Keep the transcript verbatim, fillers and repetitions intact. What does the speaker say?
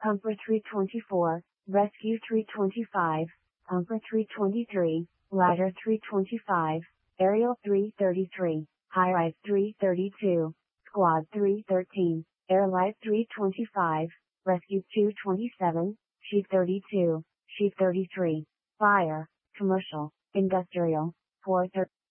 Pumper three twenty-four, Rescue three twenty-five, Pumper three twenty-three, Ladder three twenty-five, Aerial three thirty-three, High-Rise three thirty-two, Squad three thirteen, Air Light three twenty-five, Rescue two twenty-seven, Sheep thirty-two, Sheep thirty-three, Fire, Commercial, Industrial, four thirty.